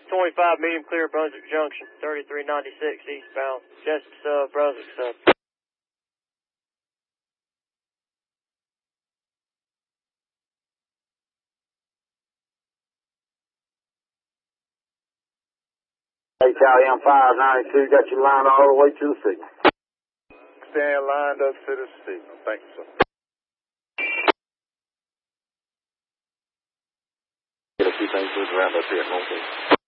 625, medium clear, Brunswick Junction, 3396 eastbound. Jessup sub, Brunswick sub. Hey, Charlie, I'm 592, got you lined all the way to the signal. Stand lined up to the signal. Thank you, sir. Get a few things moved around up here, okay?